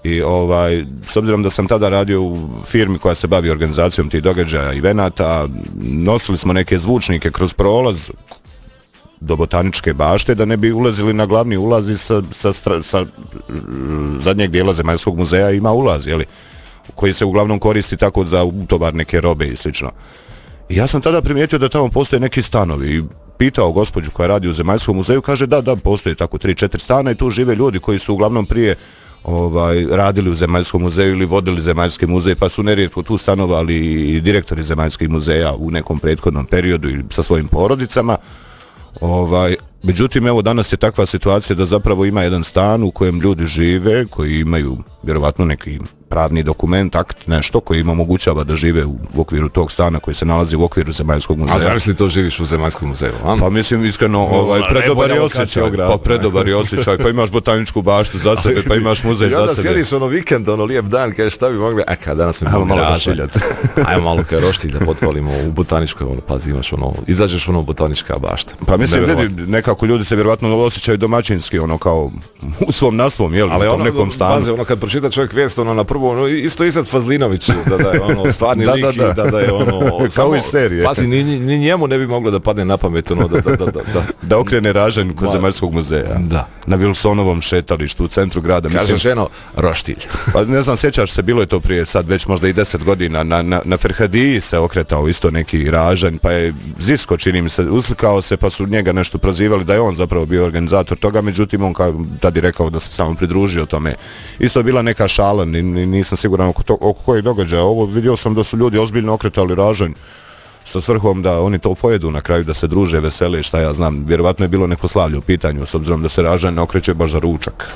I s obzirom da sam tada radio u firmi koja se bavi organizacijom tih događaja i evenata, nosili smo neke zvučnike kroz prolaz do Botaničke bašte da ne bi ulazili na glavni ulaz i sa zadnjeg dijela Zemaljskog muzeja ima ulaz, koji se uglavnom koristi tako za utovar neke robe i slično. I ja sam tada primijetio da tamo postoje neki stanovi i pitao gospođu koja radi u Zemaljskom muzeju, kaže da postoje tako 3-4 stana i tu žive ljudi koji su uglavnom prije radili u Zemaljskom muzeju ili vodili Zemaljski muzej, pa su nerijetko tu stanovali i direktori Zemaljskih muzeja u nekom prethodnom periodu ili sa svojim porodicama. Međutim, evo danas je takva situacija da zapravo ima jedan stan u kojem ljudi žive, koji imaju vjerovatno neki pravni dokument, akt, nešto koji im omogućava da žive u okviru tog stana koji se nalazi u okviru Zemaljskog muzeja. A zamisli to živiš u Zemaljskom muzeju? Pa mislim iskreno, predobar je osjećaj, pa imaš Botaničku baštu za sebe, pa imaš muzej za sebe. I onda sjediš vikend, lijep dan, kažeš šta bi mogli, danas mi malo gašiljati. Ajmo malo kaj roštilj da potpalimo u Botaničkoj, pazi, imaš izađeš Botanička bašta. Pa mislim, nekako ljudi se vjerojatno osjećaju domaćinski, kao u svom na svom, u tom nekom stanu. Pazi, kad pročita čovjek vijest, na prvo, isto Izad Fazlinović, da je stvarni lik i da je kao iz serije. Pazi, ni njemu ne bi moglo da padne na pamet, da okrene ražanj kod Zemaljskog muzeja. Da. Na Wilsonovom šetalištu u centru grada. Kaže ženo, roštilj. Pa ne znam, sjećaš se, bilo je to prije sad već možda i 10 godina, na Ferhadiji se okretao isto neki ražanj, pa je Zisko, čini mi se, uslikao se, pa su njega nešto prozivali da je on zapravo bio organizator toga, međutim on tad je rekao da se samo pridružio tome. Isto je bila neka šala, nisam siguran oko kojeg događaja. Ovo vidio sam da su ljudi ozbiljno okretali ražanj sa svrhom da oni to pojedu na kraju, da se druže, vesele, šta ja znam. Vjerovatno je bilo neko slavlje u pitanju, s obzirom da se ražanj ne okreće baš za ručak.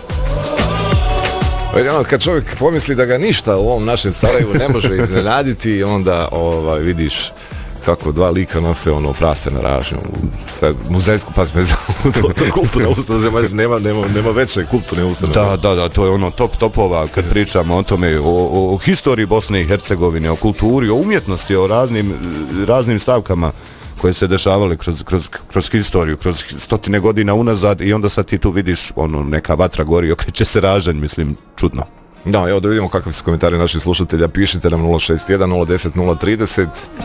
Kad čovjek pomisli da ga ništa u ovom našem Sarajevu ne može iznenaditi, onda vidiš kako dva lika nose praste na ražnju. Muzejsku, pa to je kulturna ustanova, nema veće kulturne ustanove. Da, to je top topova kad pričamo o tome, o historiji Bosne i Hercegovine, o kulturi, o umjetnosti, o raznim stavkama koje se dešavale kroz historiju, kroz stotine godina unazad i onda sad ti tu vidiš neka vatra gori, okreće se ražanj, mislim, čudno. Da, evo da vidimo kakvi su komentari naših slušatelja, pišite nam 061 010 030.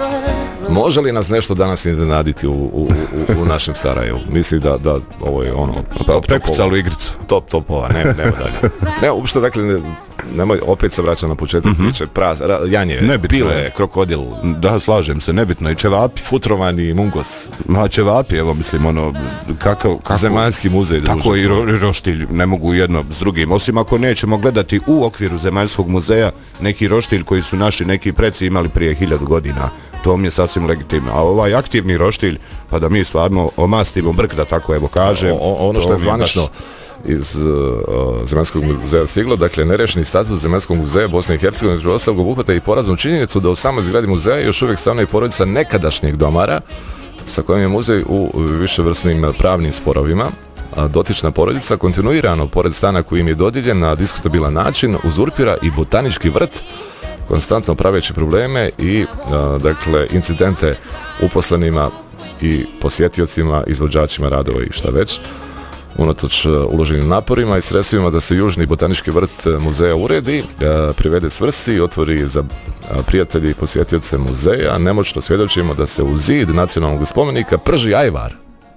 Može li nas nešto danas iznenaditi u našem Sarajevu? Misli da ovo je prekucalo igricu. Topova, nema dalje. Ne, uopšte, dakle, nemoj, opet se vraća na početak priče, janje, pile, krokodil. Da, slažem se, nebitno, i čevapi. Futrovani mungos. Čevapi, evo, mislim, kako Zemaljski muzej. Tako i roštilj ne mogu jedno s drugim, osim ako nećemo gledati u okviru Zemaljskog muzeja neki roštilj koji su naši neki preci imali prije 1000 godina. To mi je sasvim legitimno. A ovaj aktivni roštilj, pa da mi stvarno omastimo brk, da tako evo kažem. Ono što je zvanično iz Zemaljskog muzeja stiglo, dakle, nerešeni status Zemaljskog muzeja Bosne i Hercegovine između ostalog obuhvata i poraznu činjenicu da u samoj zgradi muzeja još uvijek stanuje porodica nekadašnjeg domara sa kojim je muzej u viševrsnim pravnim sporovima. A dotična porodica kontinuirano, pored stana koji im je dodijeljen na diskutabilan način, uzurpira i botanički vrt, konstantno praveći probleme i dakle incidente uposlenima i posjetiocima, izvođačima radova i šta već. Unatoč uloženim naporima i sredstvima da se južni botanički vrt muzeja uredi, privede svrsi i otvori za prijatelji i posjetioce muzeja, nemoćno svjedočimo da se u zid nacionalnog spomenika prži ajvar.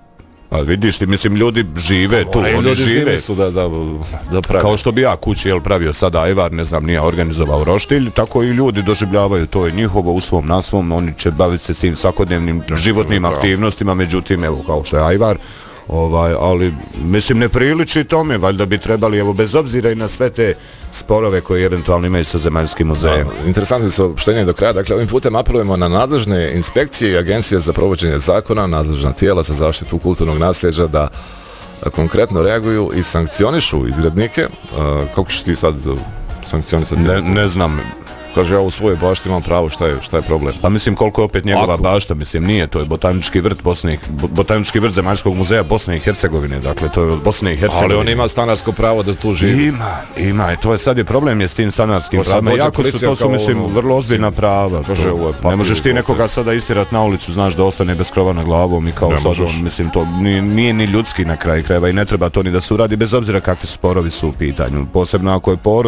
A vidiš ti, mislim, ljudi žive tu, oni žive su da pravi. Kao što bi ja kući pravio sada ajvar, ne znam, nije organizovao roštilj, tako i ljudi doživljavaju, to je njihovo u svom na svom, oni će baviti se s tim svakodnevnim životnim aktivnostima, međutim, evo, kao što je ajvar, ali mislim ne priliči tome, valjda bi trebali, evo, bez obzira i na sve te sporove koje eventualno imaju sa Zemaljskim muzejem. Interesantno saopštenje do kraja, dakle ovim putem apelujemo na nadležne inspekcije i agencije za provođenje zakona, nadležna tijela za zaštitu kulturnog nasljeđa da konkretno reaguju i sankcionišu izgrednike. Kako ćeš ti sad sankcionisati? Ne znam. Kaže, ja u svojoj bašti imam pravo, šta je problem? Pa mislim, koliko je opet njegova bašta, mislim, nije, to je botanički vrt Zemaljskog muzeja Bosne i Hercegovine, dakle, to je od Bosne i Hercegovine. Ali on ima stanarsko pravo da tu živi. Ima, to je sad je problem je s tim stanarskim pravima, jako su, to su, mislim, vrlo ozbiljna prava. Ne možeš ti nekoga sada istirat na ulicu, znaš, da ostane bez krova nad glavom i kao sad on, mislim, to nije ni ljudski na kraju krajeva i ne treba to ni da se uradi, bez obzira kakvi sporovi su u pitanju, posebno ako je